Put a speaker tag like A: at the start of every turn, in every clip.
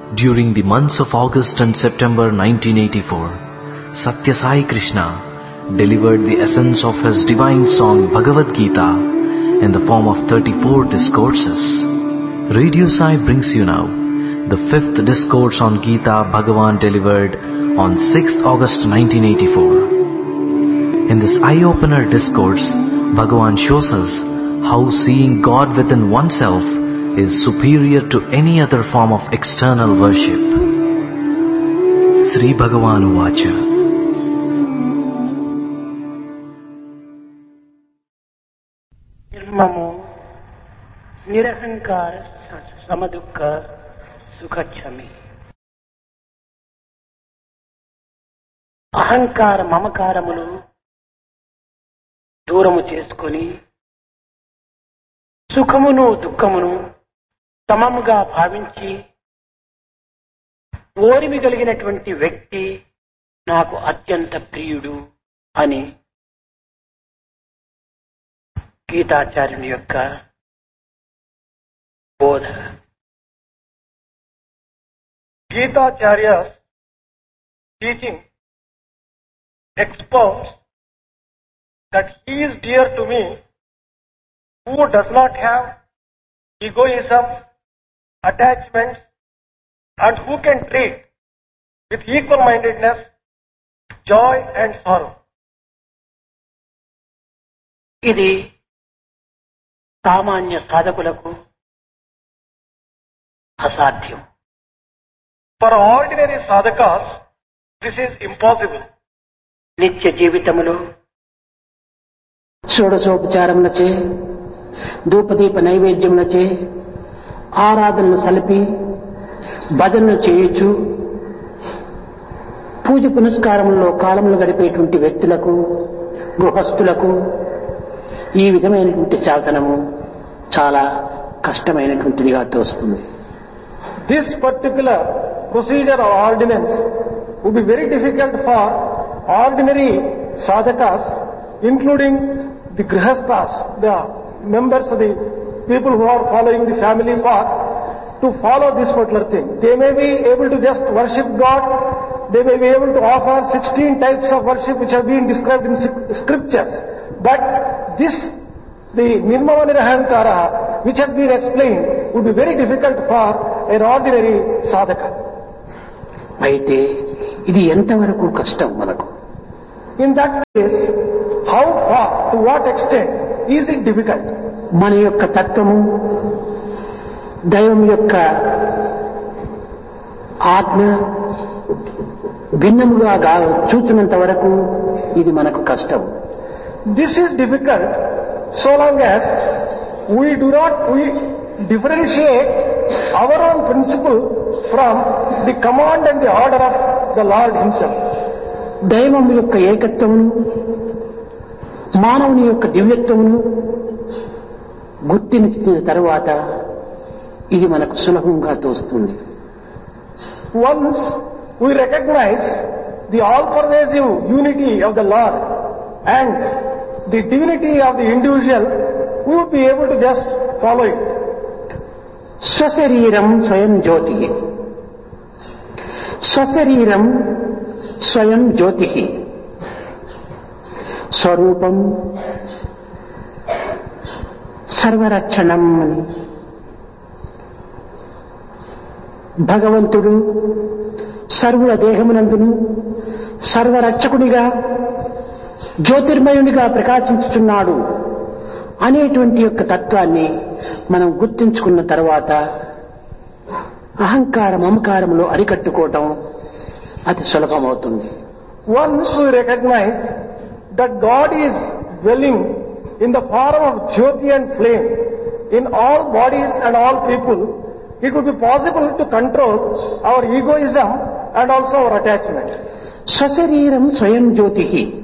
A: During the months of August and September 1984, Satya Sai Krishna delivered the essence of his divine song Bhagavad Gita in the form of 34 discourses. Radio Sai brings you now the 5th discourse on Gita Bhagavan delivered on 6th August 1984. In this eye-opener discourse, Bhagavan shows us how seeing God within oneself is superior to any other form of external worship. Sri Bhagavan Uvacha.
B: నిర్మము నిరహంకార సమదుఃఖ సుఖక్షమి. అహంకార మమకారములు దూరము చేసుకొని సుఖమును దుఃఖమును సమముగా భావించి ఓరిమి కలిగినటువంటి వ్యక్తి నాకు అత్యంత ప్రియుడు అని గీతాచార్యుని యొక్క బోధ.
C: Gitaacharya's teaching expounds that he is dear to me who does not have egoism, attachments, and who can treat with equal-mindedness joy and sorrow.
B: ఇది సామాన్య సాధకులకు అసాధ్యం.
C: For ordinary sadhakas, this is impossible.
B: నిత్య జీవితములో షోడశోపచారములచే ధూపదీప నైవేద్యములచే ఆరాధనలు సలిపి భజనలు చేయొచ్చు పూజ పునస్కారములలో కాలములు గడిపేటువంటి వ్యక్తులకు గృహస్థులకు ఈ విధమైనటువంటి శాసనము చాలా కష్టమైనటువంటిదిగా తోస్తుంది.
C: This particular procedure or ordinance would be very difficult for ordinary sadhakas, including the grihasthas, the members of the people who are following the family path, to follow this particular thing. They may be able to just worship God, they may be able to offer 16 types of worship which have been described in scriptures. But this, the Nirmama Nirahankara, which has been explained, would be very difficult for an ordinary sadhaka.
B: అయితే ఇది ఎంతవరకు కష్టం మనకు?
C: In that case, how far, to what extent is it difficult?
B: మన యొక్క తత్వము దైవం యొక్క ఆజ్ఞ భిన్నముగా చూచినంత వరకు ఇది మనకు కష్టం.
C: This is difficult so long as we differentiate our own principle from the command and the order of the Lord himself.
B: దైవం యొక్క ఏకత్వమును మానవుని యొక్క దివ్యత్వమును గుర్తించిన తరువాత ఇది మనకు సులభంగా తోస్తుంది.
C: Once we recognize the all-pervasive unity of the Lord and the divinity of the individual, we would be able to just follow it.
B: స్వశరీరం స్వయం జ్యోతి, స్వశరీరం స్వయం జ్యోతి, స్వరూపం సర్వరక్షణం అని భగవంతుడు సర్వుల దేహమునందును సర్వరక్షకుడిగా జ్యోతిర్మయునిగా ప్రకాశించుచున్నాడు అనేటువంటి యొక్క తత్వాన్ని మనం గుర్తించుకున్న తర్వాత అహంకార మమకారములో అరికట్టుకోవటం అతి సులభమవుతుంది.
C: Once we recognize that God is dwelling in the form of Jyoti and flame in all bodies and all people, it would be possible to control our egoism and also our attachment.
B: స్వశరీరం స్వయం జ్యోతి.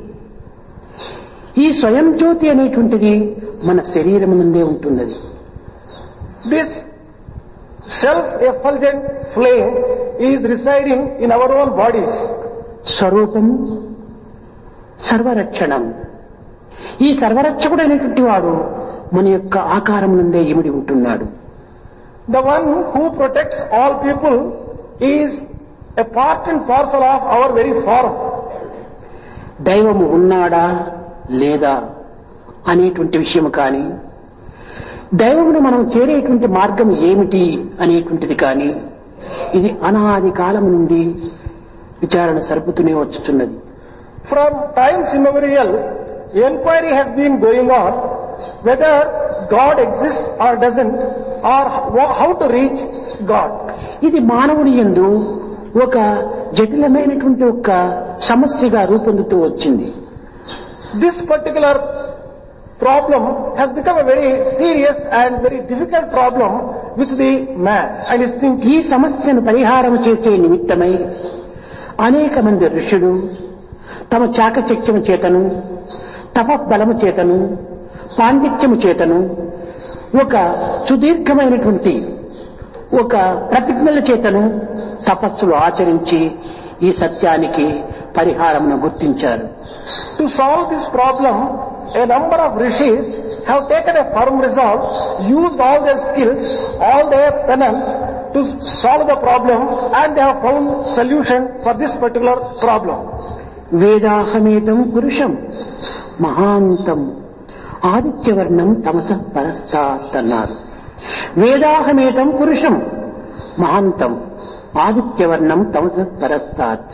B: ఈ స్వయం జ్యోతి అనేటువంటిది మన శరీరం నుండే ఉంటున్నది.
C: This self-effulgent flame is residing in our own bodies.
B: స్వరూపం సర్వరక్షణం. ఈ సర్వరక్షకుడైనటువంటి వాడు మన యొక్క ఆకారం నుండే ఇమిడి ఉంటున్నాడు.
C: The one who protects all people is a part and parcel of our very form.
B: దైవము ఉన్నాడా లేదా అనేటువంటి విషయం కానీ, దైవమును మనం చేరేటువంటి మార్గం ఏమిటి అనేటువంటిది కానీ, ఇది అనాది కాలం నుండి విచారణ సరుపుతూనే వచ్చుతున్నది.
C: From times immemorial, enquiry has been going on whether God exists or doesn't, or how to reach God.
B: ఇది మానవుని యందు ఒక జటిలమైనటువంటి ఒక సమస్యగా రూపొందుతూ వచ్చింది.
C: This particular problem has become a very serious and very difficult problem with the man and his thinking.
B: ఈ సమస్యను పరిహారం చేసే నిమిత్తమై అనేక మంది ఋషులు తమ చాకచక్యము చేతను, తపబలము చేతను, పాండిత్యము చేతను, ఒక సుదీర్ఘమైనటువంటి ఒక ప్రతిజ్ఞల చేతను తపస్సులు ఆచరించి ఈ సత్యానికి పరిహారమును గుర్తించారు.
C: To solve this problem, a number of rishis have taken a firm resolve, used all their skills, all their penance to solve the problem, and they have found solution for this particular problem.
B: వేదాహమేతం పురుషం మహాంతం ఆదిత్యవర్ణం తమసః పరస్తాత్ అన్నారు. వేదాహమేతం పురుషం మహాంతం ఆదిత్యవర్ణం తమసః పరస్తాత్.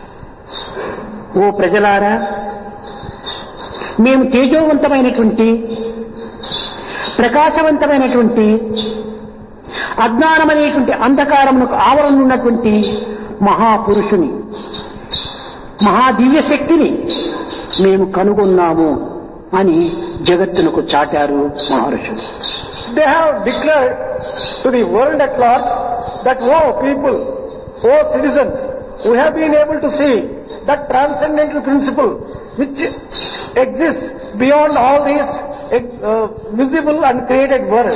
B: ఓ ప్రజలారా, మేము తేజోవంతమైనటువంటి, ప్రకాశవంతమైనటువంటి, అజ్ఞానమనేటువంటి అంధకారమునకు ఆవరణ ఉన్నటువంటి మహాపురుషుని, మహాదివ్య శక్తిని మేము కనుగొన్నాము అని జగత్తునకు చాటారు మహర్షులు.
C: They have declared to the world at large that, oh people, oh citizens, we have been able to see that transcendental principle which exists beyond all these visible and created world.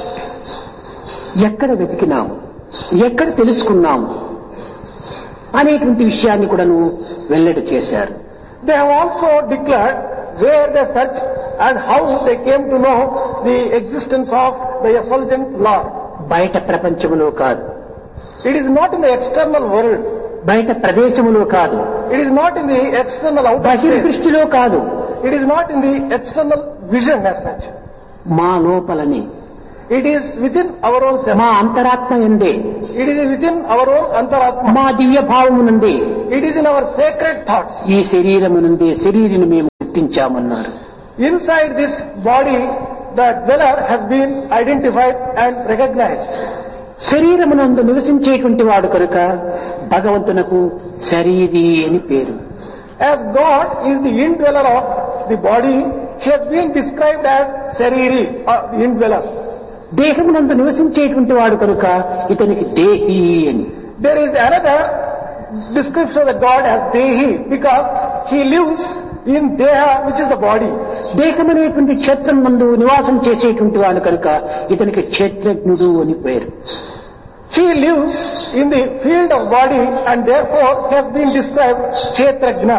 B: ఎక్కడ వెతికినాము, ఎక్కడ తెలుసుకున్నాము అనేటువంటి విషయాన్ని కూడాను వెల్లడి చేశారు.
C: They have also declared where they searched and how they came to know the existence of the effulgent Lord.
B: బయట ప్రపంచములో కాదు,
C: It is not in the external world.
B: బయట ప్రదేశములో కాదు,
C: It is not in the external outer space.
B: బహిర్దృష్టిలో కాదు,
C: It is not in the external vision as such.
B: మా లోపలని,
C: It is within our own self.
B: మా అంతరాత్మ యందే,
C: It is within our own antaratma.
B: మా దివ్య భావమునందే,
C: It is in our sacred thoughts.
B: ఈ శరీరమునందే శరీరిని మేము గుర్తించామన్నారు.
C: Inside this body, the dweller has been identified and recognized.
B: శరీరమునందు నివసించేటువంటి వాడు కనుక భగవంతునకు శరీరి అని పేరు.
C: As God is the indweller of the body, he has been described as Sariri, or the indweller.
B: దేహమునందు నివసించేటువంటి వాడు కనుక ఇతనికి దేహి అని.
C: There is another description of the God as Dehi, because he lives in Deha, which is the body.
B: దేహమనేటువంటి క్షేత్రం నందు నివాసం చేసేటువంటి వాడు కనుక ఇతనికి క్షేత్రజ్ఞుడు అని పేరు.
C: He lives in the field of body and therefore has been described Kshetrajna.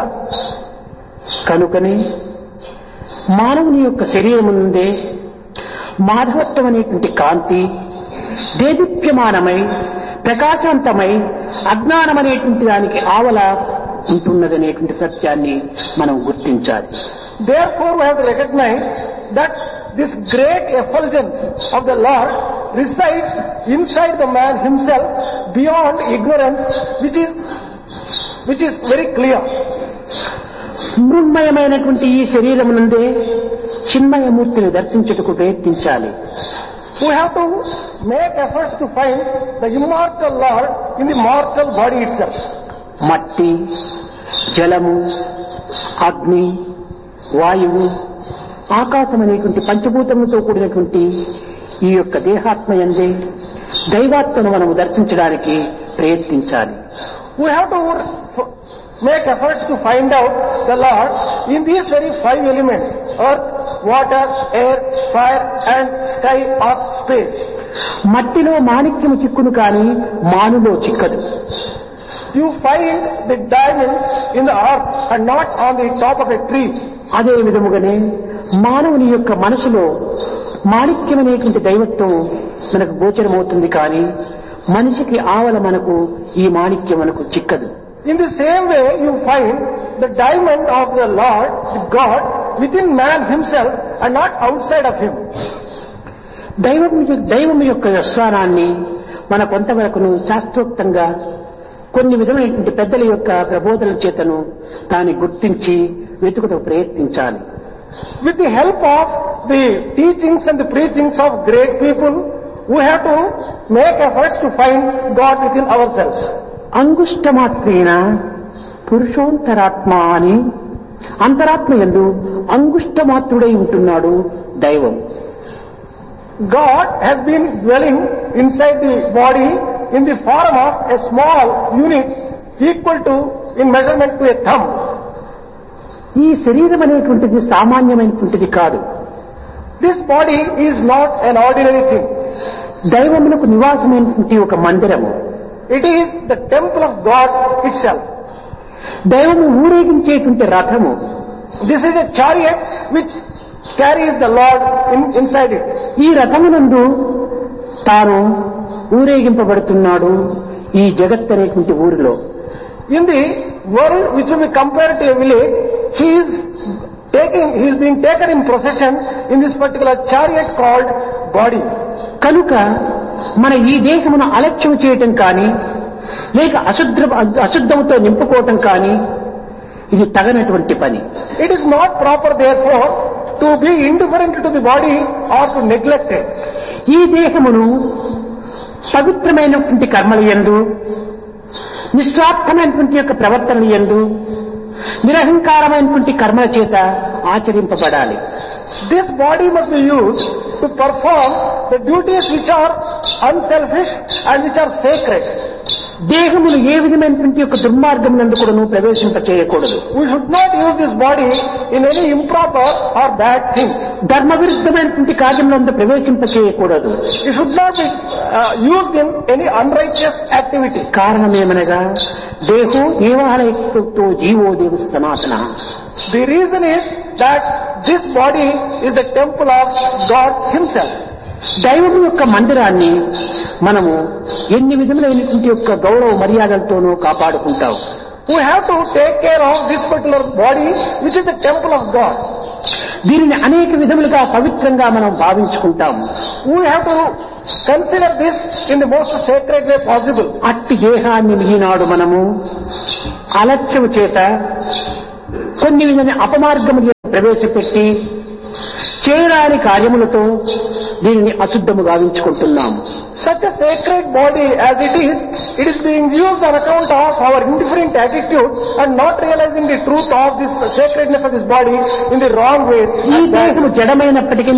B: కనుకనే మానవుని యొక్క శరీరమునందే మాధవత్వం అనేటువంటి కాంతి దేదీప్యమానమై ప్రకాశవంతమై అజ్ఞానం అనేటువంటి దానికి ఆవల ఉంటున్నదనేటువంటి సత్యాన్ని మనం గుర్తించాలి.
C: Therefore we have to recognize that this great effulgence of the Lord resides inside the man himself beyond ignorance, which is very clear.
B: మృన్మయమైనటువంటి ఈ శరీరమునందే చిన్మయమూర్తిని దర్శించుటకు ప్రయత్నించాలి.
C: We have to make efforts to find the immortal Lord in the mortal body itself.
B: మట్టి, జలము, అగ్ని, వాయువు, ఆకాశం అనేటువంటి పంచభూతములతో కూడినటువంటి ఈ యొక్క దేహాత్మయందే దైవాత్మను మనము దర్శించడానికి ప్రయత్నించాలి.
C: We have to make efforts to find out the Lord in these very five elements: earth, water, air, fire and sky or space.
B: మట్టిలో మాణిక్యము చిక్కును కానీ మానులో చిక్కదు.
C: You find the diamonds in the earth and not on the top of a tree.
B: అదే విధముగానే మానవుని యొక్క మనసులో మాణిక్యమనేటువంటి దైవత్వం మనకు గోచరమవుతుంది కానీ మనిషికి ఆవల మనకు ఈ మాణిక్యం మనకు చిక్కదు.
C: In the same way, you find the diamond of the Lord, the God, within man himself and not outside of him.
B: దైవం యొక్క యశ్వారాన్ని మన కొంతవరకును శాస్త్రోక్తంగా కొన్ని విధమైనటువంటి పెద్దల యొక్క ప్రబోధనల చేతను దాన్ని గుర్తించి వెతుకుటకు ప్రయత్నించాలి.
C: With the help of the teachings and the preachings of great people, we have to make efforts to find God within ourselves.
B: అంగుష్టమాత్రేన పురుషోంతరాత్మ అని అంతరాత్మ యందు అంగుష్టమాత్రుడై ఉంటున్నాడు దైవం.
C: God has been dwelling inside the body in the form of a small unit equal to in measurement to a thumb.
B: ఈ శరీరం అనేటువంటిది సామాన్యమైనటువంటిది కాదు.
C: This body is not an ordinary thing.
B: దైవమునకు నివాసమైనటువంటి ఒక మందిరము.
C: It is the temple of God itself.
B: దైవము ఊరేగించేటువంటి రథము.
C: This is a chariot which carries the Lord inside it.
B: ఈ రథమునందు తాను ఊరేగింపబడుతున్నాడు ఈ జగత్ అనేటువంటి ఊరిలో.
C: In the world which will be compared to a village, he is being taken in procession in this particular chariot called body.
B: కనుక మన ఈ దేహమును అలక్ష్యం చేయటం కానీ లేక అశుద్ధంతో నింపుకోవటం కానీ ఇది తగనటువంటి పని.
C: It is not proper therefore to be indifferent to the body or to neglect it.
B: ఈ దేహమును పవిత్రమైనటువంటి కర్మల యందు నిస్వార్థమైనటువంటి యొక్క ప్రవర్తనల యందు నిరహంకారమైనటువంటి కర్మల చేత ఆచరింపబడాలి.
C: This body must be used to perform the duties which are unselfish and which are sacred.
B: దేహమును ఏ విధమైనటువంటి యొక్క దుర్మార్గమునందు కూడాను ప్రవేశింపచేయకూడదు.
C: We should not use this body in any improper or bad things.
B: ధర్మ విరుద్ధమైనటువంటి కార్యములందు ప్రవేశింపచేయకూడదు.
C: It should not be used in any unrighteous activity.
B: కారణమేమనగా దేహో దేవాలయతో GO దేవ సనాతన.
C: The reason is that this body is the temple of God himself.
B: దైవం యొక్క మందిరాన్ని మనము ఎన్ని విధములైనటువంటి యొక్క గౌరవ మర్యాదలతోనూ కాపాడుకుంటాం.
C: We have to take care of this particular body which is the temple of God.
B: దీనిని అనేక విధములుగా పవిత్రంగా మనం భావించుకుంటాం.
C: We have to consider this in the most sacred way possible.
B: అట్టి దేహాన్ని ఈనాడు మనము అలక్ష్యము చేత కొన్ని విధమైన అపమార్గములు ప్రవేశపెట్టి చేయరాని కార్యములతో దీనిని అశుద్ధము గావించుకుంటున్నాం.
C: Such a sacred body as it is being used on account of our indifferent attitude and not realizing the truth of this sacredness of this body in the wrong ways.
B: ఈ దేహము జడమైనప్పటికీ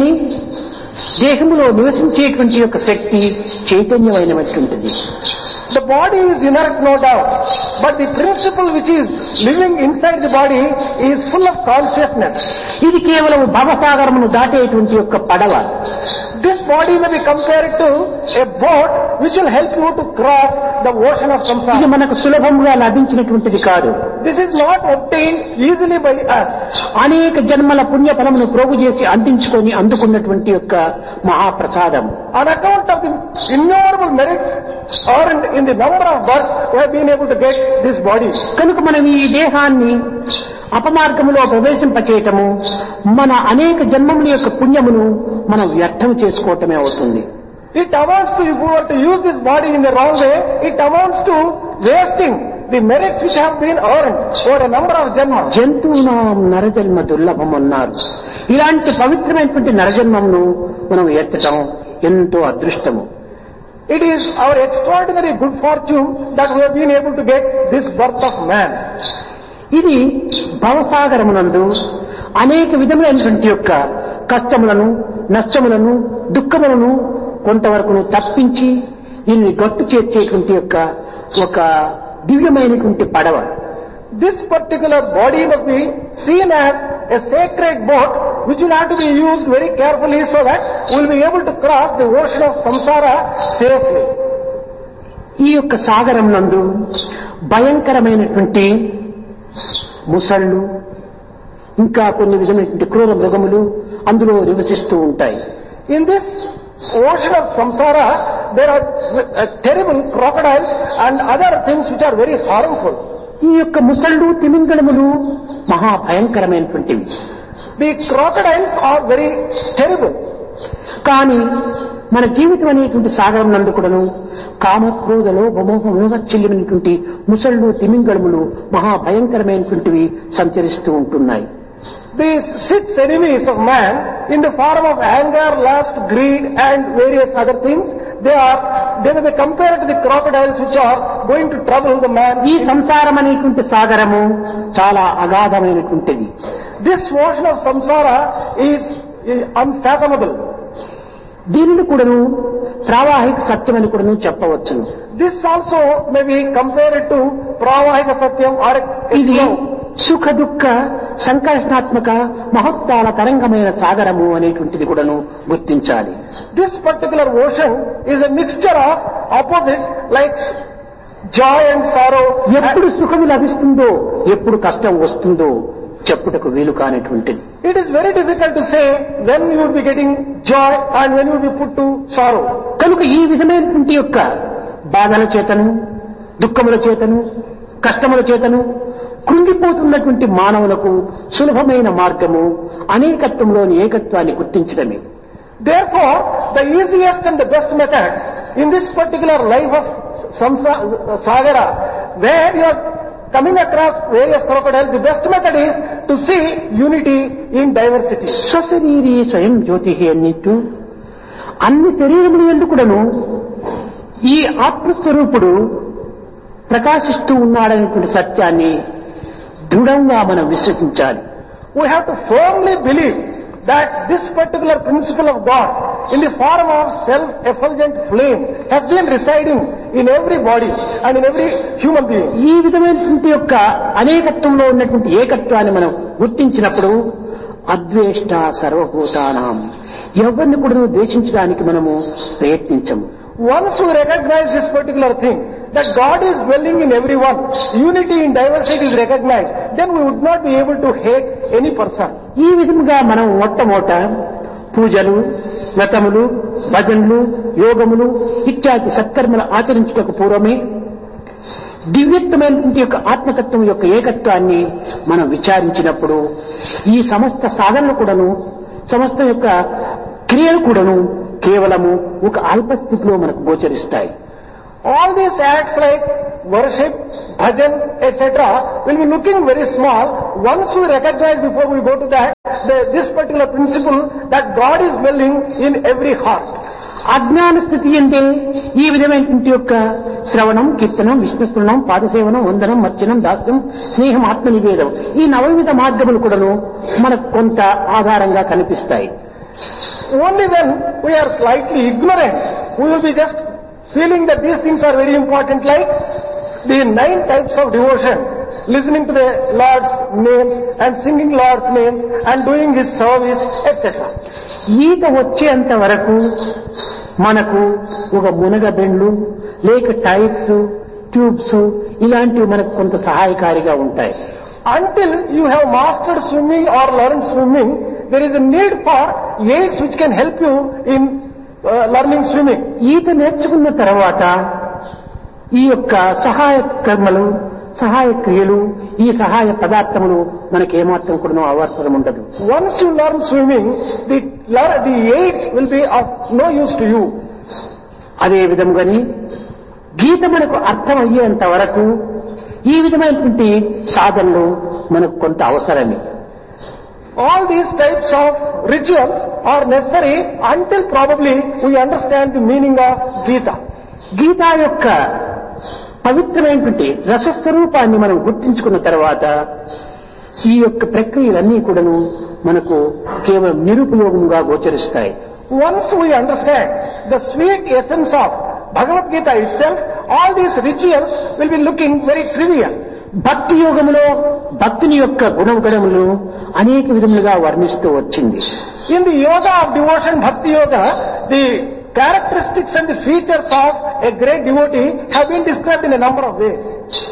B: దేహములో నివసించేటువంటి యొక్క శక్తి చైతన్యమైనటువంటిది.
C: The body is inert, no doubt, but the principle which is living inside the body is full of consciousness.
B: ఇది కేవలం భవసాగరమును దాటేటువంటి యొక్క పడవ.
C: This body may be compared to a boat which will help you to cross the ocean of
B: ఇది
C: samsara.
B: మనకు సులభంగా లభించినటువంటిది కాదు.
C: This is not obtained easily by us.
B: అనేక జన్మల పుణ్య ఫలమును ప్రోగు చేసి అందించుకొని అందుకున్నటువంటి యొక్క మహాప్రసాదం.
C: On account of the innumerable merits earned in the number of births, we have been able to get this body.
B: కనుక మనం ఈ దేహాన్ని అపమార్గములో ప్రవేశింపచేయటము మన అనేక జన్మముల యొక్క పుణ్యమును మనం వ్యర్థం చేసుకోవటమే అవుతుంది.
C: It amounts to, if we were to use this body in the wrong way, it amounts to wasting the merits which have been earned over a number of janmas.
B: జంతువునాం నరజన్మ దుర్లభం అన్నారు. ఇలాంటి పవిత్రమైనటువంటి నరజన్మమును మనం ఎత్తటం ఎంతో అదృష్టము.
C: It is our extraordinary good fortune that we have been able to get this birth of man.
B: ఇది భవసాగరమునందు అనేక విధములైనటువంటి యొక్క కష్టములను, నష్టములను, దుఃఖములను కొంతవరకును తప్పించి దీన్ని గట్టు చేర్చేటువంటి యొక్క ఒక దివ్యమైనటువంటి పడవ.
C: This particular body must be seen as a sacred boat which will have to be used very carefully so that we will be able to cross the ocean of samsara safely.
B: ఈ యొక్క సాగరం నందు భయంకరమైనటువంటి ముసళ్ళు ఇంకా కొన్ని విధమైనటువంటి క్రూర మృగములు అందులో నివసిస్తూ ఉంటాయి.
C: In this ocean of samsara, there are terrible crocodiles and other things which are very harmful.
B: ఈ యొక్క ముసళ్ళు తిమింగళములు మహాభయంకరమైనటువంటివి.
C: The crocodiles are very terrible.
B: కానీ మన జీవితం అనేటువంటి సాగరం నందు కూడాను కామక్రోధలో విమర్శల్యమైనటువంటి ముసళ్ళు తిమింగళములు మహాభయంకరమైనటువంటివి సంచరిస్తూ ఉంటున్నాయి.
C: These 6 enemies of man in the form of anger, lust, greed and various other things, they will be compared to the crocodiles which are going to trouble the man.
B: ఈ సంసారం అనేటువంటి సాగరము చాలా అగాధమైనటువంటిది.
C: This ocean of samsara is unfathomable.
B: దీనిని కూడాను ప్రావాహిక సత్యమని కూడాను చెప్పవచ్చును.
C: This also may be compared to pravahika satyam or
B: ఇది సుఖ దుఃఖ సంకర్షణాత్మక మహత్తాల తరంగమైన సాగరము అనేటువంటిది కూడాను గుర్తించాలి.
C: This particular ocean is a mixture of opposites like joy and sorrow.
B: ఎప్పుడు సుఖము లభిస్తుందో ఎప్పుడు కష్టం వస్తుందో చెప్పుటకు వీలు కానటువంటిది.
C: It is very difficult to say when you will be getting joy and when you will be put to sorrow.
B: కనుక ఈ విధమైనటువంటి యొక్క బాధల చేతను దుఃఖముల చేతను కష్టముల చేతను కృంగిపోతున్నటువంటి మానవులకు సులభమైన మార్గము అనేకత్వంలోని ఏకత్వాన్ని గుర్తించడమే.
C: Therefore, the easiest and the best method in this particular life of Sagara, where you are coming across various crocodiles, the best method is to see unity in diversity.
B: స్వశరీరీ స్వయం జ్యోతి అన్నిట్టు అన్ని శరీరములు ఎందుకుడను ఈ ఆత్మస్వరూపుడు ప్రకాశిస్తూ ఉన్నాడనేటువంటి సత్యాన్ని దృఢంగా మనం విశ్వసించాలి.
C: We have to firmly believe that this particular principle of God in the form of self-effulgent flame has been residing in every body and in every human being.
B: ఈ విధమైనటువంటి యొక్క అనేకత్వంలో ఉన్నటువంటి ఏకత్వాన్ని మనం గుర్తించినప్పుడు అద్వేష్ట సర్వభూతానాం ఎవరిని కూడా ద్వేషించడానికి మనము ప్రయత్నించము.
C: Once we recognize this particular thing, that God is dwelling in everyone, unity in diversity is recognized, then we would not be able to hate any person.
B: ఈ విధంగా మనం మొట్టమొదట పూజలు వ్రతములు భజనలు యోగములు ఇత్యాది సత్కర్మలు ఆచరించుటకు పూర్వమే దివ్యత్వమైనటువంటి యొక్క ఆత్మతత్వం యొక్క ఏకత్వాన్ని మనం విచారించినప్పుడు ఈ సమస్త సాధనలు కూడాను సమస్త యొక్క క్రియలు కూడాను కేవలము ఒక అల్పస్థితిలో మనకు గోచరిస్తాయి.
C: All these acts like worship, bhajan, etc. will be looking very small once we recognize before we go to that this particular principle that God is dwelling in every heart.
B: అజ్ఞాన స్థితి అంటే ఈ విధమైనటువంటి యొక్క శ్రవణం కీర్తనం విష్ణుస్మరణం పాదసేవనం వందనం మర్చనం దాస్యం స్నేహం ఆత్మ నివేదం ఈ నవవిధ మార్గములు కూడాను మనకు కొంత ఆధారంగా కనిపిస్తాయి.
C: Only when we are slightly ignorant, we will be just feeling that these things are very important, like the 9 types of devotion, listening to the Lord's names and singing Lord's names and doing His service, etc.
B: ఈత వచ్చేంత వరకు మనకు ఒక మునగబెండ్లు లేక tyres tubes ఇలాంటివి మనకు కొంత సహాయకారిగా ఉంటాయి.
C: Until you have mastered swimming or learned swimming, there is a need for aids which can help you in learning swimming.
B: ఈత నేర్చుకున్న తర్వాత ఈ యొక్క సహాయ కర్మలు సహాయ క్రియలు ఈ సహాయ పదార్థములు మనకి ఏమాత్రం కూడా అవసరం ఉండదు.
C: Once you learn swimming, the aids will be of no use to you.
B: అదే విధంగాని గీత మనకు అర్థం అయ్యేంత వరకు ఈ విధమైనటువంటి సాధనలు మనకు కొంత అవసరమే.
C: All these types of rituals are necessary until probably we understand the meaning of Gita.
B: గీత యొక్క పవిత్రమైనటువంటి రసస్వరూపాన్ని మనం గుర్తించుకున్న తర్వాత ఈ యొక్క ప్రక్రియలన్నీ కూడాను మనకు కేవలం నిరుపయోగంగా గోచరిస్తాయి.
C: Once we understand the sweet essence of Bhagavad Gita itself, all these rituals will be looking very trivial.
B: భక్తి యోగములో భక్తిని యొక్క గుణగణములు అనేక విధములుగా వర్ణిస్తూ వచ్చింది.
C: In the yoga of devotion, Bhakti Yoga, the characteristics and the features of a great devotee have been described in a number of ways.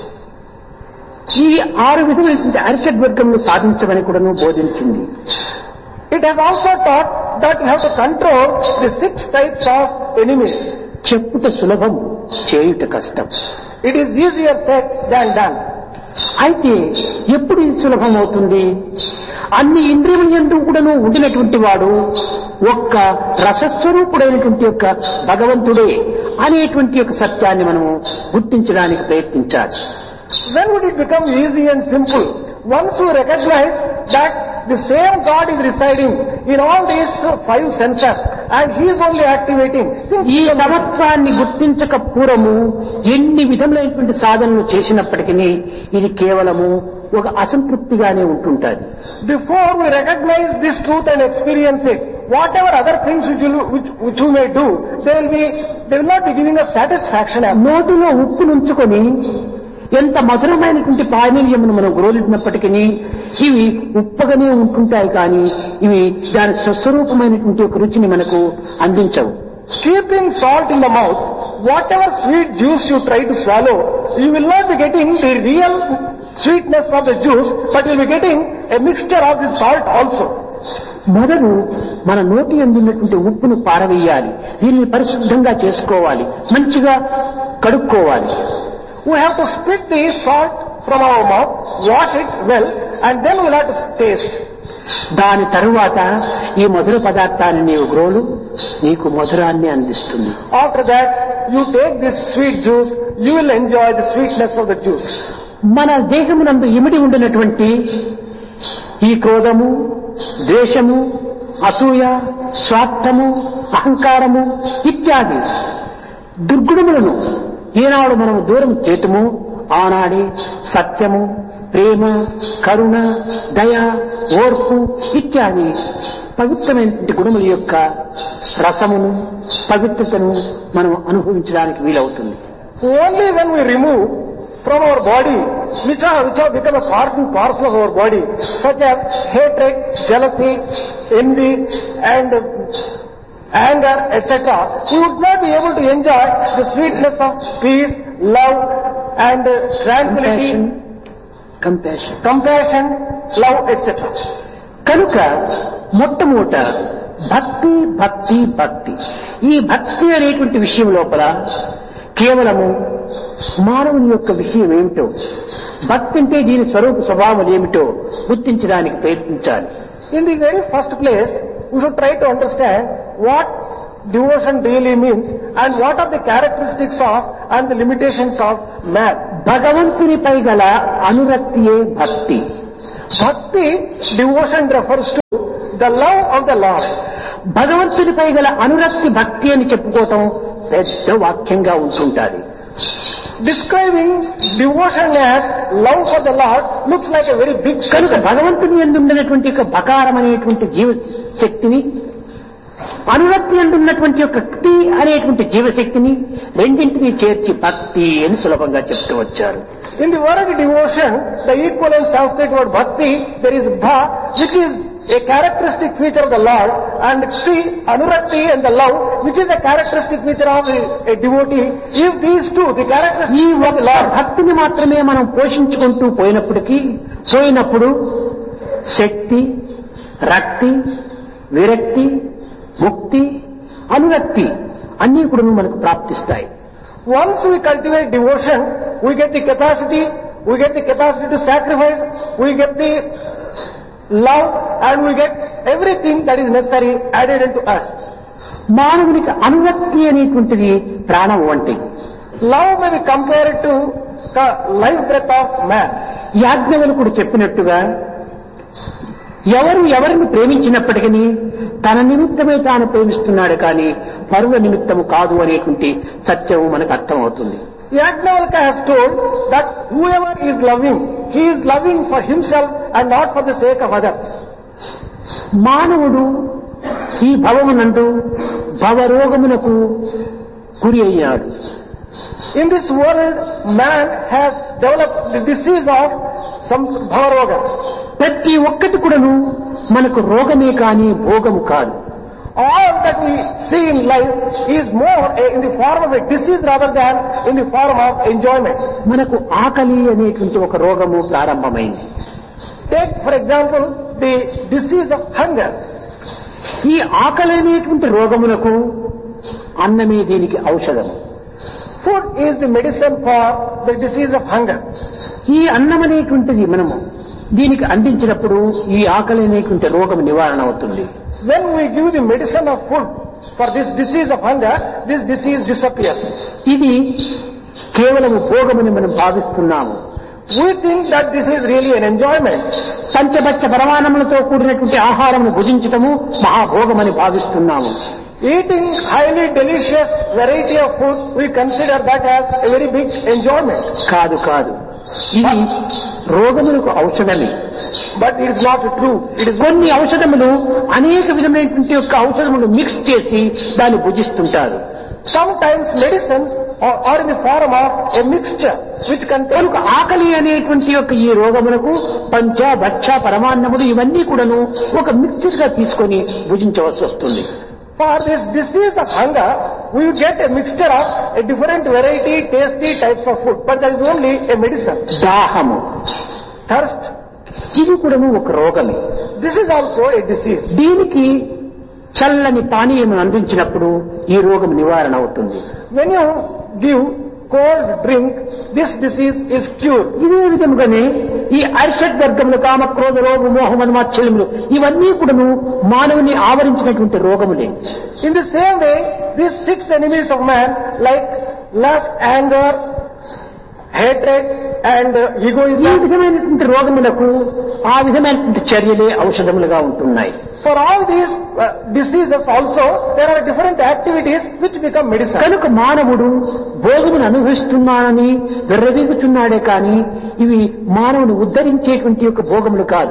B: ఈ 6 విధములైన అరిషడ్వర్గములు సాధించమని కూడాను బోధించింది.
C: It has also taught that you have to control the 6 types of enemies.
B: చెప్పుట సులభం, చేయుట కష్టం.
C: It is easier said than done.
B: అయితే ఎప్పుడు ఇది సులభం అవుతుంది? అన్ని ఇంద్రియముల యందు కూడాను ఉండినటువంటి వాడు ఒక్క రసస్వరూపుడైనటువంటి యొక్క భగవంతుడే అనేటువంటి యొక్క సత్యాన్ని మనము గుర్తించడానికి ప్రయత్నించాలి.
C: When would it become easy and simple? Once you recognize that the same God is residing in all these five senses and He is only activating.
B: ఈ సమత్వాన్ని గుర్తించక పూర్వము ఎన్ని విధములైనటువంటి సాధనలు చేసినప్పటికీ ఇది కేవలము ఒక అసంతృప్తిగానే ఉంటుంటుంది.
C: Before we recognize this truth and experience it, whatever other things which you may do, they will not be giving us satisfaction.
B: నోటిలో ఉప్పు నుంచుకొని ఎంత మధురమైనటువంటి పానీయమును మనం గ్రోలించినప్పటికీ ఇవి ఉప్పగానే ఉంటుంటాయి, కానీ ఇవి దాని స్వస్వరూపమైనటువంటి ఒక రుచిని మనకు అందించవు.
C: Keeping salt in the mouth, whatever sweet juice you try to swallow, you will not be getting the real sweetness of the juice, but you will be getting a mixture of the salt also.
B: మొదలు మన నోటి అందినటువంటి ఉప్పును పారవేయాలి, దీన్ని పరిశుద్ధంగా చేసుకోవాలి, మంచిగా కడుక్కోవాలి.
C: We have to split the salt from our mouth, wash it well, and then we will have to taste.
B: దాని తరువాత ఈ మధుర పదార్థాన్ని నీవు గ్రోలు, నీకు మధురాన్ని అందిస్తుంది.
C: After that, you take this sweet juice, you will enjoy the sweetness of the juice.
B: మన దేహమునందు ఇమిడి ఉండినటువంటి ఈ క్రోధము, ద్వేషము, అసూయ, స్వార్థము, అహంకారము ఇత్యాది దుర్గుణములను ఈనాడు మనము దూరం చేతుము, ఆనాడే సత్యము, ప్రేమ, కరుణ, దయ, ఓర్పు ఇత్యాది పవిత్రమైనటువంటి గుణముల యొక్క రసమును, పవిత్రతను మనం అనుభవించడానికి వీలవుతుంది.
C: Only when we remove from our body which have become a part and parcel of our body, such as hatred, jealousy, envy and anger, etc., we would not be able to enjoy the sweetness of peace, love and tranquility, compassion, love, etc.
B: కనుక మొట్టమొదట భక్తి భక్తి భక్తి. ఈ భక్తి అనేటువంటి విషయం లోపల కేవలము మానవుని యొక్క విషయం ఏమిటో, భక్తి అంటే దీని స్వభావం ఏమిటో గుర్తించడానికి ప్రయత్నించాలి.
C: In the very first place, we should try to understand what devotion really means and what are the characteristics of and the limitations of man.
B: భగవంతునిపై గల అనురక్తియే భక్తి.
C: Bhakti, devotion refers to the love of the Lord.
B: భగవంతునిపై గల అనురక్తి భక్తి అని చెప్పుకోవటం పెద్ద వాక్యంగా ఉంటుంటుంది.
C: Describing devotion as love for the Lord looks like a very big
B: కనుక భగవంతుని యందు ఉన్నటువంటి యొక్క బకారం అనేటువంటి జీవ శక్తిని, అనురక్తి అంటున్నటువంటి యొక్క క్తి అనేటువంటి జీవశక్తిని రెండింటినీ చేర్చి భక్తి అని సులభంగా చెప్తూ వచ్చారు.
C: In the word devotion, the equivalent Sanskrit word bhakti, there is bha, which is a characteristic feature of the Lord, and kti, anurakti and the love, which is a characteristic feature of a devotee. If these two, the characteristics
B: ఈ
C: of the
B: ఒక్క
C: Lord,
B: భక్తిని మాత్రమే మనం పోషించుకుంటూ పోయినప్పుడు శక్తి, రక్తి, విరక్తి, ముక్తి, అనురక్తి అన్నీ కూడా మనకు ప్రాప్తిస్తాయి.
C: once we cultivate devotion, we get the capacity to sacrifice, we get the love, and we get everything that is necessary added into us.
B: మానవునికి అనురక్తి అనేటువంటిది ప్రాణం వంటిది.
C: Love may be compared to the life breath of man.
B: యాజ్ఞవల్కుడు చెప్పినట్టుగా ఎవరిని ప్రేమించినప్పటికీ తన నిమిత్తమే తాను ప్రేమిస్తున్నాడు, కానీ పరుల నిమిత్తము కాదు అనేటువంటి సత్యం మనకు అర్థమవుతుంది.
C: Yajnavalkya has told that whoever is loving, he is loving for himself and not for the sake of others.
B: మానవుడు ఈ భవమునందు భవరోగమునకు గురి అయ్యాడు.
C: In this world, man has developed the disease of some bhavaroga.
B: ప్రతి ఒక్కటి కూడాను మనకు రోగమే కానీ భోగము కాదు.
C: All that we see in life is more in the form of a disease rather than in the form of enjoyment.
B: మనకు ఆకలి అనేటువంటి ఒక రోగము ప్రారంభమైంది.
C: Take for example the disease of hunger.
B: ఈ ఆకలి అనేటువంటి రోగమునకు అన్నమే దీనికి ఔషధం.
C: Food is the medicine for the disease of hunger.
B: ఈ అన్నం అనేటువంటిది మనము దీనికి అందించినప్పుడు ఈ ఆకలి అనేటువంటి రోగం నివారణ అవుతుంది.
C: When we give the medicine of food for this disease of hunger, this disease disappears.
B: ఇది కేవలం భోగమని మనం భావిస్తున్నాము.
C: We think that this is really an enjoyment.
B: పంచభక్ష పరమాన్నములతో కూడినటువంటి ఆహారమును భుజించటము మహాభోగమని భావిస్తున్నాము.
C: Eating highly delicious variety of food, we consider that as a very big enjoyment.
B: కాదు కాదు, ఇది రోగములకు ఔషధమే.
C: But it is not true. It is
B: కొన్ని ఔషధములు అనేక విధమైనటువంటి యొక్క ఔషధములు మిక్స్ చేసి దాన్ని భుజిస్తుంటారు.
C: sometimes medicines are in the form of a mixture which contains.
B: ఆకలి అనేటువంటి యొక్క ఈ రోగములకు పంచ భక్ష పరమాన్నములు ఇవన్నీ కూడాను ఒక మిక్చర్ గా తీసుకొని భుజించవలసి వస్తుంది.
C: For this disease of hunger, we get a mixture of a different variety, tasty types of food, but there is only a medicine.
B: దాహము,
C: thirst,
B: ఇది కూడా ఒక రోగమే.
C: this is also a disease.
B: దీనికి చల్లని పానీయం అందించినప్పుడు ఈ రోగం నివారణ అవుతుంది.
C: When you give cold drink, this disease is cured.
B: ఇదే విధముగానే ఈ అరిషడ్ వర్గములు కామ క్రోధ లోభ మోహం అనుమాత్సల్యములు ఇవన్నీ కూడాను మానవుని ఆవరించినటువంటి రోగములే.
C: In the same way, these 6 enemies of man, like lust, anger, hatred and
B: ఈ
C: egoism,
B: విధమైనటువంటి రోగములకు ఆ విధమైనటువంటి చర్యలే ఔషధములుగా ఉంటున్నాయి.
C: for all these diseases also, there are different activities which become medicine.
B: కనుక మానవుడు భోగమును అనుభవిస్తున్నానని విర్రవీగుతున్నాడే కానీ ఇవి మానవుని ఉద్ధరించేటువంటి యొక్క భోగములు కాదు.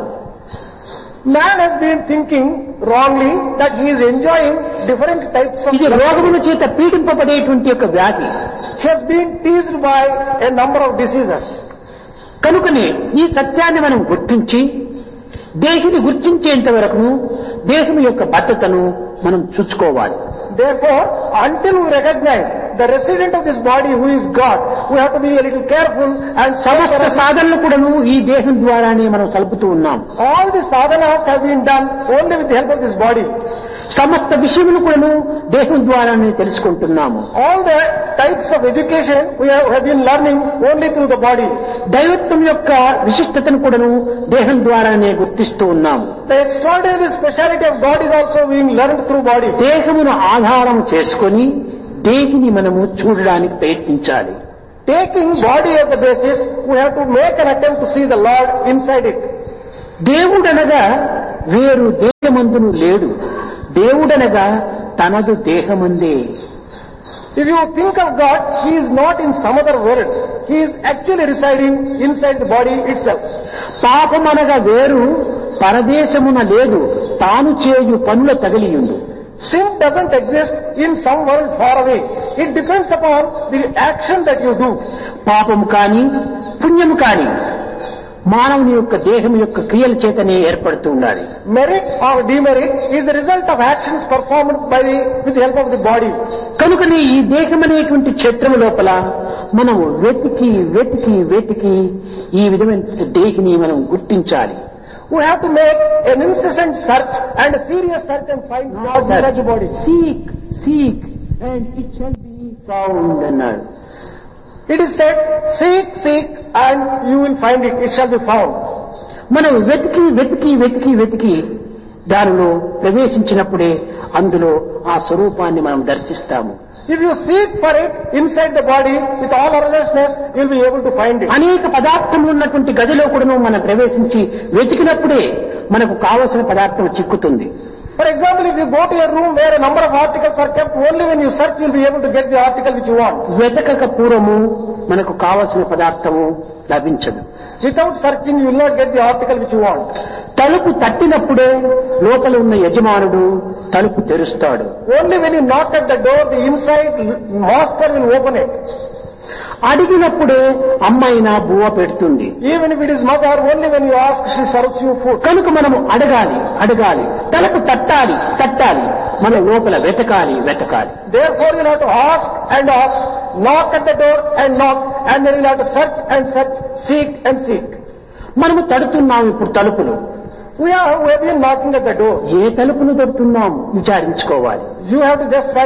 C: Man has been thinking wrongly that he is enjoying different types of
B: ఇది రోగముల చేత పీడింపబడేటువంటి యొక్క వ్యాధి.
C: He has been teased by a number of diseases.
B: కనుకనే ఈ సత్యాన్ని మనం గుర్తించి దేశుని గుర్తించేంత వరకు దేశం యొక్క భద్రతను మనం చూసుకోవాలి.
C: Therefore, until we recognize the resident of this body who is God, we have to be a little careful and
B: సమస్త సాధనలు కూడాను ఈ దేహం ద్వారానే మనం సలుపుతూ ఉన్నాం.
C: all the sadhanas have been done only with the help of this body.
B: సమస్త విషయములు కూడాను దేహం ద్వారానే తెలుసుకుంటున్నాము.
C: All the types of education we have been learning only through the body.
B: దైవత్వం యొక్క విశిష్టతను కూడాను దేహం ద్వారానే గుర్తిస్తూ ఉన్నాము.
C: The extraordinary speciality of God is also being learned through body.
B: దేహమును ఆధారం చేసుకొని దేహిని మనము చూడడానికి ప్రయత్నించాలి.
C: Taking body as the basis, we have to make an attempt to see the Lord inside it.
B: దేవుడనగా వేరు దేహమందును లేడు, దేవుడనగా తనదు దేహమందే.
C: If you think of God, He is not in some other world. He is actually residing inside the body itself.
B: పాపమనగా వేరు పరదేశమున లేదు, తాను చేయు పనుల తగిలియుండు.
C: Sin doesn't exist in some world far away. It depends upon the action that you do.
B: పాపము కాని పుణ్యము కాని మానవుని యొక్క దేహం యొక్క క్రియల చేతనే ఏర్పడుతూ ఉండాలి.
C: Merit or demerit is the result of actions performed with the help of the body.
B: కనుకనే ఈ దేహం అనేటువంటి క్షేత్రము లోపల మనం వెతికి వెతికి వెతికి ఈ విధమైన దేహిని మనం గుర్తించాలి.
C: We have to make an incessant search and a serious search and find God inside the body.
B: Seek and it shall be found అన్నాడు.
C: It is said, seek and you will find it. It shall be found.
B: మనం వెతికి వెతికి వెతికి వెతికి దానిలో ప్రవేశించినప్పుడే అందులో ఆ స్వరూపాన్ని మనం దర్శిస్తాము.
C: If you seek for it inside the body with all earnestness, you will be able to find it.
B: అనేక పదార్థములు ఉన్నటువంటి గదిలో కూడా మనం ప్రవేశించి వెతికినప్పుడే మనకు కావలసిన పదార్థం చిక్కుతుంది.
C: For example, if you go to a room where a number of articles are kept, only when you search you will be able to get the article which you want.
B: వెతకక పూర్వము మనకు కావలసిన పదార్థము లభించదు.
C: Without searching, you will not get the article which you want.
B: తలుపు తట్టినప్పుడే లోపల ఉన్న యజమానుడు తలుపు తెరుస్తాడు.
C: Only when you knock at the door, the inside master will open it.
B: అడిగినప్పుడే అమ్మాయినా బువ్వ పెడుతుంది.
C: Even if it is mother, only when you ask, she serves you food.
B: కనుక మనము అడగాలి, తలుపు తట్టాలి, మన లోపల వెతకాలి.
C: Therefore you have to ask, knock at the door and knock, and then you have to search and search, seek and seek.
B: మనము తడుతున్నాం ఇప్పుడు తలుపులు.
C: We have been knocking at the door.
B: A తలుపును తడుతున్నాం విచారించుకోవాలి.
C: You have to just search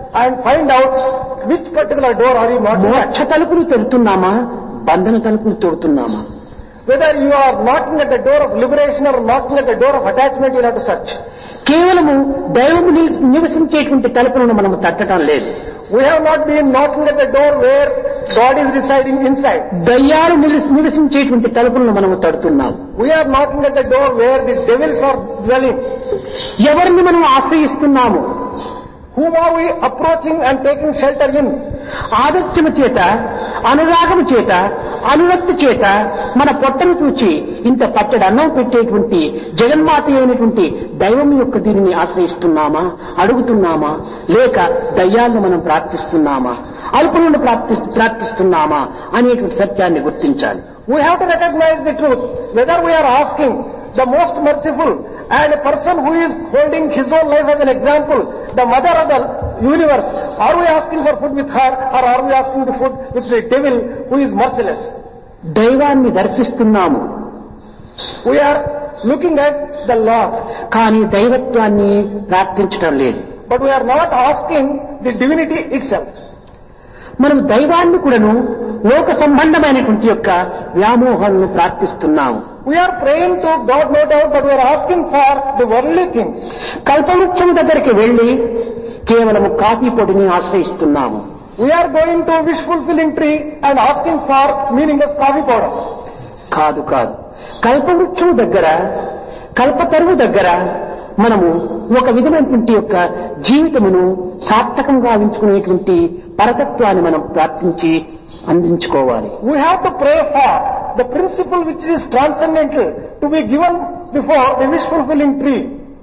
C: and find out which particular door are you knocking at.
B: మోక్ష తలుపులు తెరుతున్నామా, బంధన తలుపులు తోడుతున్నామా?
C: Whether you are knocking at the door of liberation or knocking at the door of attachment, you have to search.
B: కేవలము దైవము నివసించేటువంటి తలుపులను మనము తట్టడం లేదు.
C: We have not been knocking at the door where God is residing inside.
B: దయ్యాలు నివసించేటువంటి తలుపులను మనము తడుతున్నాం.
C: We are knocking at the door where the devils are dwelling.
B: ఎవరిని మనం ఆశ్రయిస్తున్నాము?
C: Whom are we approaching and taking shelter in?
B: ఆదర్శము చేత, అనురాగము చేత, అనురక్తి చేత మన పొట్టను చూచి ఇంత పచ్చడి అన్నం పెట్టేటువంటి జగన్మాత అయినటువంటి దైవం యొక్క దీనిని ఆశ్రయిస్తున్నామా, అడుగుతున్నామా, లేక దయ్యాలను మనం ప్రార్థిస్తున్నామా, అల్పులను ప్రార్థిస్తున్నామా అనేటువంటి సత్యాన్ని గుర్తించాలి.
C: We have to recognize the truth, whether we are asking the most merciful and a person who is holding his own life as an example, the mother of the universe, are we asking for food with her or are we asking the food with the devil who is merciless?
B: దైవాన్ని దర్శిస్తున్నాము,
C: We are looking at the Lord,
B: కానీ దైవత్వాన్ని ప్రార్థించడం లేదు.
C: but we are not asking the divinity itself.
B: మనం దైవాన్ని కూడాను లోక సంబంధమైనటువంటి యొక్క వ్యామోహాలను ప్రార్థిస్తున్నాము.
C: We are praying to God, no doubt, but we are asking for the worldly things.
B: కల్పవృక్షం దగ్గరికి వెళ్లి కేవలము కాఫీ పొడిని ఆశ్రయిస్తున్నాము.
C: We are going to wish fulfilling tree and asking for meaningless coffee powder.
B: కాదు కాదు, కల్పవృక్షం దగ్గర, కల్పతరువు దగ్గర మనము ఒక విధమైనటువంటి యొక్క జీవితమును సార్థకం గావించుకునేటువంటి పరతత్వాన్ని మనం ప్రార్థించి అందించుకోవాలి.
C: We have to pray for the principle which is transcendental to be given before the wish fulfilling tree.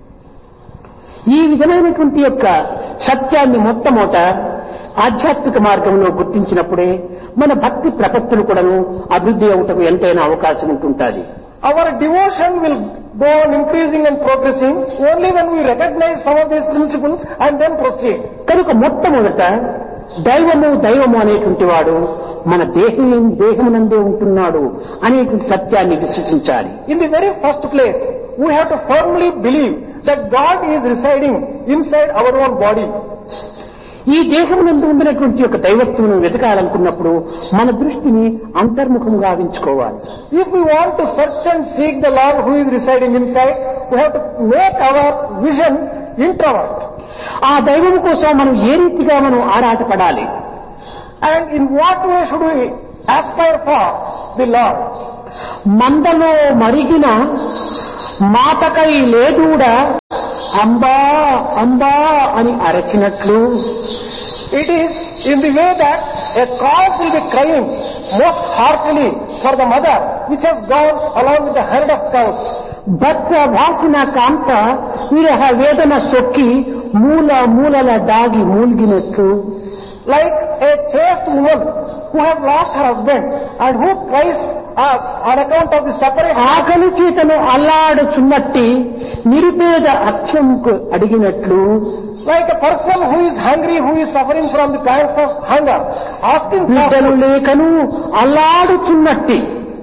B: ఈ విధమైనటువంటి యొక్క సత్యాన్ని మొట్టమొదట ఆధ్యాత్మిక మార్గంలో గుర్తించినప్పుడే మన భక్తి ప్రపత్తులు కూడాను అభివృద్ధి అవుటకు ఎంతైనా అవకాశం ఉంటుంటుంది.
C: Our devotion will go on increasing and progressing only when we recognize some of these principles and then proceed.
B: కనుక మొట్టమొదట దైవము అనేటువంటి వాడు మన దేహమునందే ఉంటున్నాడు అనేటువంటి సత్యాన్ని విశ్వసించాలి.
C: In the very first place, we have to firmly believe that God is residing inside our own body.
B: ఈ దేహమునందు ఉండినటువంటి యొక్క దైవత్వమును వెతకాలనుకున్నప్పుడు మన దృష్టిని అంతర్ముఖం గావించుకోవాలి.
C: If we want to search and seek the Lord who is residing inside, we have to make our vision introvert.
B: ఆ దైవము కోసం మనం ఏ రీతిగా మనం ఆరాటపడాలి?
C: And in what way should we aspire for the Lord?
B: మందలో మరిగిన మాతకై లేదూడా అంబా అంబా అని అరచినట్లు,
C: It is in the way that a calf will be crying most heartily for the mother which has gone along with the herd of cows.
B: భర్త వాసిన కాంత విరహ వేదన సొక్కి మూలల దాగి మూల్గినట్లు,
C: Like a chaste woman who has lost her husband and who cries on account of the separation.
B: ఆకలి చేతను అల్లాడుచున్నట్టి నిరుపేద అక్షంకు అడిగినట్లు,
C: Like a person who is hungry, who is suffering from the pangs of hunger, asking for
B: బిడ్డలు లేకను అల్లాడుచున్నట్టి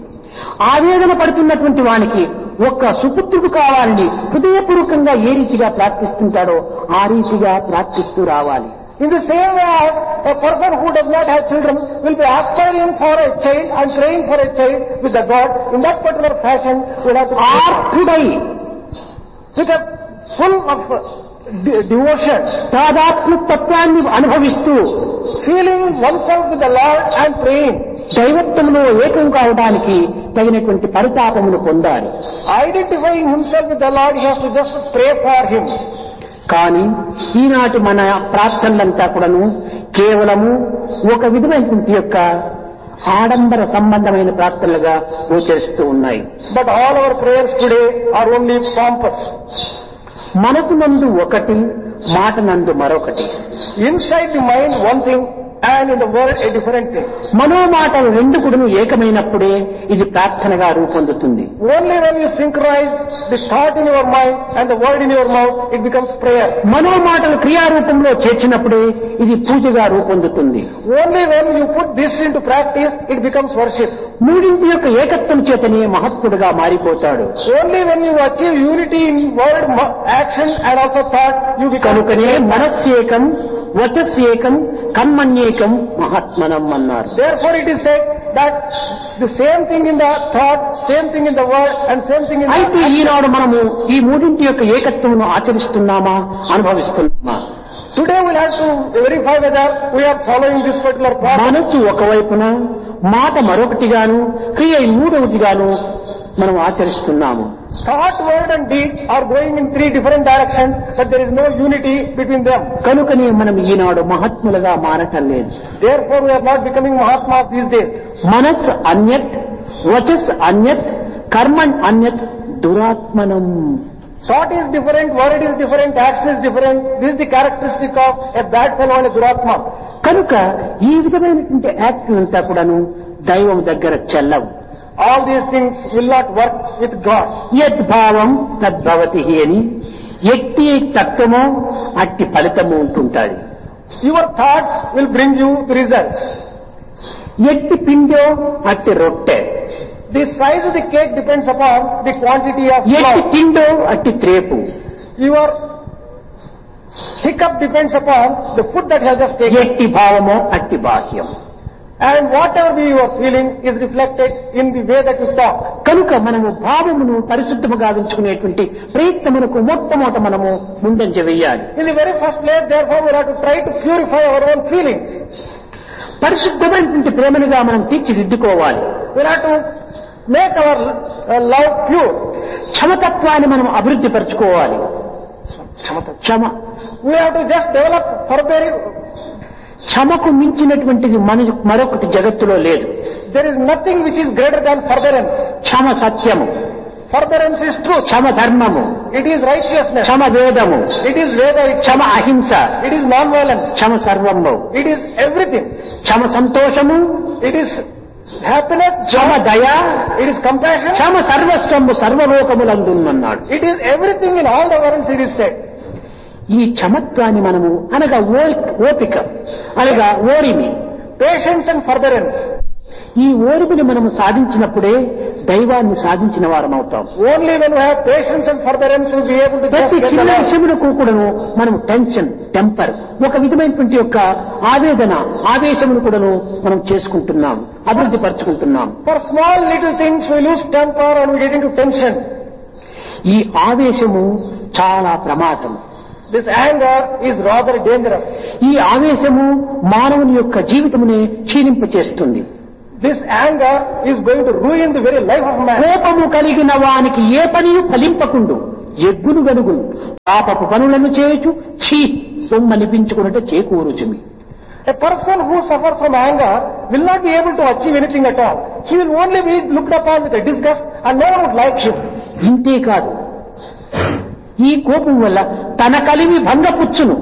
B: ఆవేదన పడుతున్నటువంటి వానికి ఒక్క సుపుత్రుడు కావాలని హృదయపూర్వకంగా ఏ రీతిగా ప్రార్థిస్తుంటాడో ఆ రీతిగా ప్రార్థిస్తూ రావాలి.
C: In the same way as a person who does not have children will be aspiring for a child and praying for a child with the God, in that particular fashion we have to pray
B: ఆర్తుడై
C: with a full of devotion,
B: తాదాత్మ్య తత్వాన్ని అనుభవిస్తూ
C: feeling oneself with the Lord and praying.
B: దైవత్వంలో ఏకం కావడానికి తగినటువంటి పరితాపమును పొందాలి.
C: Identifying himself with the Lord, he has to just pray for him.
B: కానీ ఈనాటి మన ప్రార్థనలంతా కూడాను కేవలము ఒక విధమైనటువంటి యొక్క ఆడంబర సంబంధమైన ప్రార్థనలుగా గోచరిస్తూ ఉన్నాయి.
C: But all our prayers today are only pompous.
B: మనసు నందు ఒకటి, మాట నందు మరొకటి.
C: Inside the mind one thing and in the world a different thing.
B: మనోమాటలు రెండు కూడాను ఏకమైనప్పుడే ఇది ప్రార్థనగా రూపొందుతుంది.
C: Only when you synchronize the thought in your mind and the word in your mouth, it becomes prayer.
B: మనోమాటలు క్రియారూపంలో చేర్చినప్పుడే ఇది పూజగా రూపొందుతుంది.
C: Only when you put this into practice, it becomes worship.
B: మూడింటి యొక్క ఏకత్వం చేతనే మహత్తుడుగా మారిపోతాడు.
C: Only when you achieve unity in word, action and also thought, you become.
B: కనుకనే మనస్సేకం వచస్యేకం కర్మణ్యేకం మహాత్మనం అన్నారు.
C: Therefore it is said that the same thing in the thought, same thing in the word and same thing in the
B: అయితే
C: action.
B: ఈనాడు మనము ఈ మూడింటి యొక్క ఏకత్వమును ఆచరిస్తున్నామా, అనుభవిస్తున్నామా?
C: Today we'll have to verify whether we are following this particular process.
B: మనస్సు ఒకవైపున, మాట మరొకటిగాను, క్రియ మూడవదిగాను మనం ఆచరిస్తున్నాము.
C: Thought, word and deed are going in three different directions, but there is no unity between them.
B: కనుకనే మనం ఈనాడు మహాత్ములుగా మారటం లేదు.
C: Therefore we are not becoming Mahatmas these days.
B: మనస్ అన్యత్, వచస్ అన్యత్, కర్మణ్ అన్యత్, దురాత్మనం.
C: Thought is different, word is different, action is different. This is the characteristic of a bad fellow and a duratma.
B: కనుక ఈ విధమైనటువంటి act అంతా కూడాను దైవం దగ్గర చెల్లవు.
C: All these things will not work with God.
B: యద్భావం తద్భవతి అని ఎట్టి తత్వమో అట్టి ఫలితము ఉంటుంటాది.
C: Your thoughts will bring you the results.
B: ఎట్టి పిండో అట్టి రొట్టె.
C: The size of the cake depends upon the quantity of
B: ఎట్టి
C: flour.
B: తిండో అట్టి త్రేపు.
C: Your hiccup depends upon the food that you have just taken.
B: ఎట్టి భావమో అట్టి బాహ్యం.
C: And whatever you are feeling is reflected in the way that you talk.
B: కనుక మనము భావమును పరిశుద్ధముగా ఉంచుకునేటువంటి ప్రయత్నమునకు మొట్టమొదట మనము ముందంజ వేయాలి.
C: In the very first place, therefore, we have to try to purify our own feelings.
B: పరిశుద్ధమైనటువంటి ప్రేమనుగా మనం తీర్చిదిద్దుకోవాలి.
C: We have to make our love pure.
B: క్షమతత్వాన్ని మనం అభివృద్ధి పరచుకోవాలి. క్షమ.
C: We have to just develop forbearing.
B: క్షమకు మించినటువంటిది మరొకటి జగత్తులో లేదు.
C: There is nothing which is greater than forbearance.
B: క్షమ సత్యము,
C: Forbearance is truth.
B: క్షమ ధర్మము,
C: It is righteousness.
B: క్షమ వేదము,
C: It is Veda.
B: క్షమ అహింస,
C: It is non-violence.
B: క్షమ సర్వము,
C: It is everything.
B: క్షమ సంతోషము,
C: It is happiness.
B: క్షమ దయ,
C: It is compassion.
B: Kshama Sarvasvamu సర్వలోకములందున్నన్నాడు.
C: It is everything in all the worlds, it is said.
B: ఈ క్షమత్వాన్ని మనము అనగా ఓపిక అనగా ఓరిమి,
C: Patience and forbearance.
B: ఈ ఓరిమిని మనము సాధించినప్పుడే దైవాన్ని సాధించిన వారం అవుతాం.
C: Only when we have patience and forbearance we will be able to just
B: ప్రతి
C: get
B: చిన్న
C: along.
B: విషయములకు కూడాను మనం టెన్షన్, టెంపర్, ఒక విధమైనటువంటి యొక్క ఆవేదన, ఆవేశమును కూడాను మనం చేసుకుంటున్నాం, అభివృద్ధి పరుచుకుంటున్నాం.
C: For small little things we lose temper and we get into tension.
B: ఈ ఆవేశము చాలా ప్రమాదం.
C: This anger is rather dangerous.
B: ఈ ఆవేశము మానవుని యొక్క జీవితమునే క్షీణింపచేస్తుంది.
C: This anger is going to ruin the very life of man.
B: కోపము కలిగిన వానికి ఏ పనియు ఫలింపకుండు, ఎగ్గును గనుగును పాపపు పనులను చేయుచు ఛీ సొమ్మనిపించుకున్నట్టు చేకూరుచుమి.
C: A person who suffers from anger will not be able to achieve anything at all. He will only be looked upon with a disgust and no one would like him.
B: ఇంతేకాదు, ఈ కోపం వల్ల తన కలిమి భంగపుచ్చును,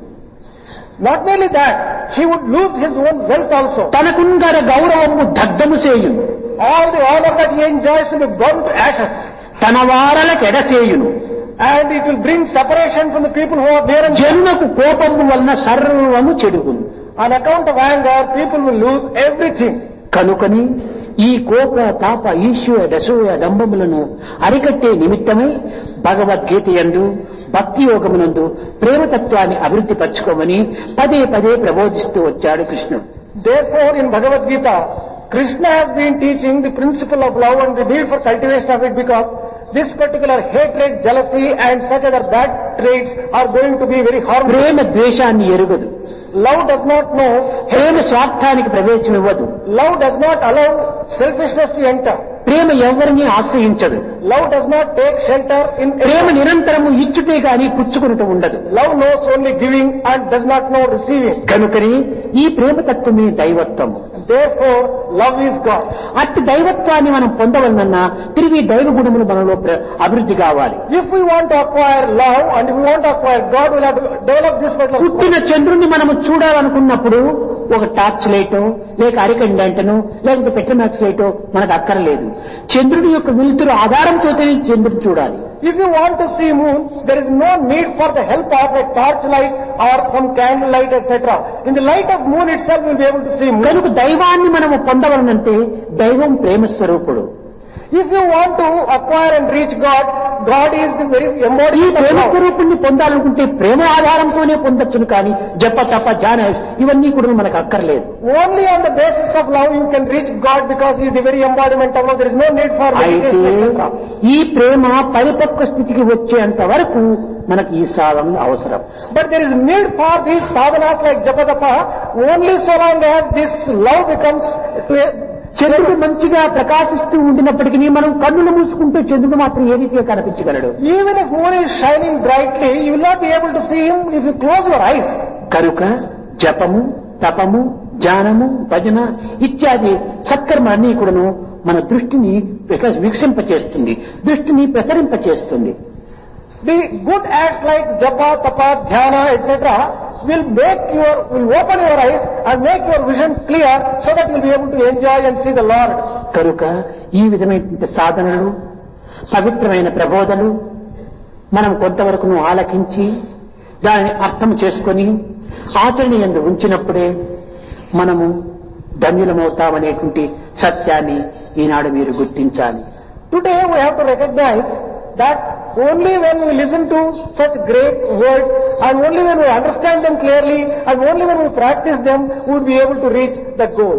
C: Not merely that, he would lose his own wealth also.
B: తనకుంగర గౌరవము దగ్ధము చేయును,
C: All the honor that he enjoys will be burned to ashes.
B: తన వారలకెడసేయును.
C: And it will bring separation from the people who are there and
B: జనులకు కోపము వలన సర్వము చెడుగును.
C: on account of anger, people will lose everything.
B: కనుకని ఈ కోప తాప ఈశ్వర దశోయ డంబములను అరికట్టే నిమిత్తమై భగవద్గీత యందు భక్తి యోగమునందు ప్రేమతత్వాన్ని అభివృద్ధి పరచుకోమని పదే పదే ప్రబోధిస్తూ వచ్చాడు కృష్ణుడు.
C: Therefore, in Bhagavad Gita, Krishna has been teaching the principle of love and the need for cultivation of it, because this particular hatred, jealousy and such other bad traits are going to be very harmful.
B: ప్రేమ ద్వేషాన్ని ఎరుగదు.
C: Love does not know.
B: ప్రేమ స్వార్థానికి ప్రవేశం ఇవ్వదు.
C: Love does not allow selfishness to enter.
B: ప్రేమ ఎవరిని ఆశ్రయించదు.
C: Love does not take shelter in
B: Prema
C: anyone.
B: నిరంతరము ఇచ్చుటే గాని పుచ్చుకునటం ఉండదు.
C: Love knows only giving and does not know receiving.
B: కనుకని ఈ ప్రేమతత్వమే దైవత్వము.
C: Therefore, love is God.
B: అట్టి దైవత్వాన్ని మనం పొందవలనన్నా తిరిగి దైవ గుణములు మనలో అభివృద్ధి కావాలి.
C: If we want to acquire love and if we want to acquire God, we will have to develop this particular.
B: పుట్టిన చంద్రుణ్ణి మనము చూడాలనుకున్నప్పుడు ఒక టార్చ్ లైటో లేక అరికండంటనో లేకపోతే పెట్రోమాక్స్ లైటో మనకు అక్కర్లేదు. చంద్రుడి యొక్క వెలుతురు ఆధారంతోనే చంద్రుడు చూడాలి.
C: If you want to see moon, there is no need for the help of a torch light or some candle light, etc. In the light of moon itself, we will be able to see moon.
B: కనుక దైవాన్ని మనము పొందవలనంటే దైవం ప్రేమ స్వరూపుడు.
C: If you want to acquire and reach God, God is the very
B: ఈ
C: embodiment of
B: Prema
C: love.
B: స్వరూపుణ్ణి పొందాలనుకుంటే ప్రేమ ఆధారంతోనే పొందొచ్చును కానీ జప తప ధ్యాన ఇవన్నీ కూడా మనకు అక్కర్లేదు.
C: Only on the basis of love you can reach God because He is the very embodiment of love. There is no need for
B: అయితే
C: meditation, etc.
B: ఈ ప్రేమ పరిపక్వ స్థితికి వచ్చేంత వరకు మనకి ఈ సాధన అవసరం.
C: But there is need for these sadhanas like Japadapa only so long as this love becomes
B: చంద్రుడు మంచిగా ప్రకాశిస్తూ ఉండినప్పటికీ మనం కన్నులు మూసుకుంటే చంద్రుడు మాత్రం ఏ రీతిగా కనిపించగలడు.
C: even if moon is shining brightly, you will not be able to see him if you close your eyes.
B: కనుక జపము తపము ధ్యానము భజన ఇత్యాది సత్కర్మలన్నీ కూడాను మన దృష్టిని వికసింపచేస్తుంది, దృష్టిని ప్రసరింపచేస్తుంది.
C: The good acts like japa, tapa, dhyana, etc. will open your eyes and make your vision clear so that you will be able to enjoy and see the Lord.
B: కనుక ఈ విధమైన సాధనలు పవిత్రమైన ప్రబోధలు మనం కొంతవరకు ఆలకించి దానిని అర్థం చేసుకొని ఆచరణ యందు ఉంచినప్పుడే మనము ధన్యులమవుతామనేటువంటి సత్యాన్ని ఈనాడు మీరు గుర్తించాలి.
C: Today we have to recognize that only when we listen to such great words and only when we understand them clearly and only when we practice them, we will be able to reach that goal.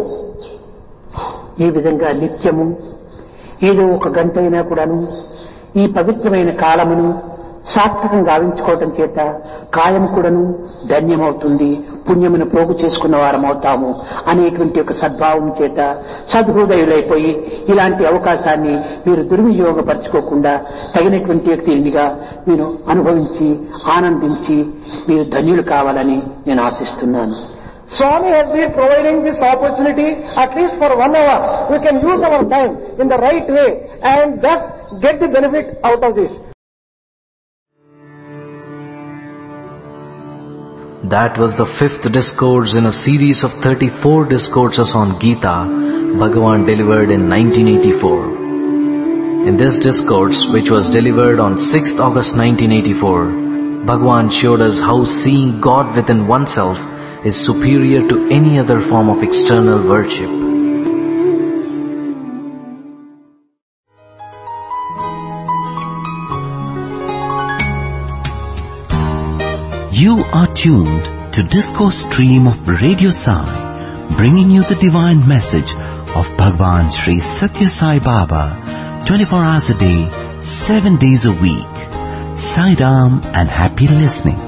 B: ఈ విధంగా నిత్యము ఏదో ఒక గంట అయినా కూడాను ఈ పవిత్రమైన కాలమును సార్థకంగా గావించుకోవటం చేత కాయం కూడాను ధన్యమవుతుంది, పుణ్యమును పోగు చేసుకున్న వారమవుతాము అనేటువంటి ఒక సద్భావం చేత సద్హృదయులైపోయి ఇలాంటి అవకాశాన్ని మీరు దుర్వినియోగపరచుకోకుండా తగినటువంటి వ్యక్తిగా మీరు అనుభవించి ఆనందించి మీరు ధన్యులు కావాలని నేను ఆశిస్తున్నాను.
C: Swami has been providing this opportunity at least for 1 hour. We can use our time in the right way and thus get the benefit out of this.
A: That was the 5th discourse in a series of 34 discourses on Gita Bhagavan delivered in 1984. In this discourse, which was delivered on 6th August 1984, Bhagavan showed us how seeing God within oneself is superior to any other form of external worship.
D: You are tuned to Discourse Stream of Radio Sai, bringing you the divine message of Bhagavan Sri Satya Sai Baba, 24 hours a day, 7 days a week. Sai Ram and happy listening.